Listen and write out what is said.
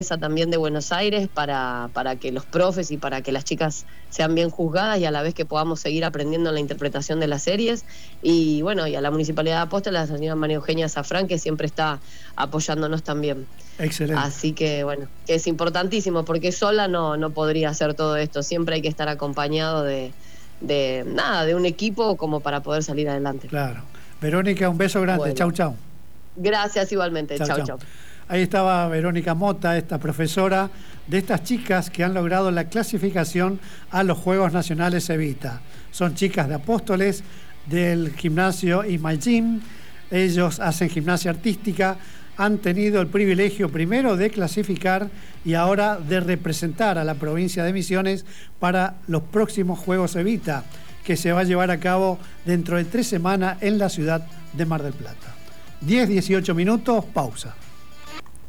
también de Buenos Aires para que los profes y para que las chicas sean bien juzgadas y a la vez que podamos seguir aprendiendo en la interpretación de las series. Y bueno, y a la Municipalidad de Apóstoles, la señora María Eugenia Zafrán, que siempre está apoyándonos también. Excelente. Así que bueno, que es importantísimo porque sola no podría hacer todo esto. Siempre hay que estar acompañado de un equipo como para poder salir adelante. Claro. Verónica, un beso grande. Bueno. Chau, chau. Gracias igualmente. Chau, chau. Ahí estaba Verónica Mota, esta profesora de estas chicas que han logrado la clasificación a los Juegos Nacionales Evita. Son chicas de Apóstoles, del gimnasio My Gym. Ellos hacen gimnasia artística, han tenido el privilegio primero de clasificar y ahora de representar a la provincia de Misiones para los próximos Juegos Evita, que se va a llevar a cabo dentro de 3 semanas en la ciudad de Mar del Plata. 10-18 minutos, pausa.